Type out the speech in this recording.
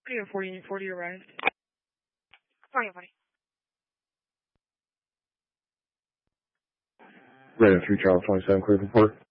Radio 40 arrived. 40. Radio 3 Charlie 27, clear for port.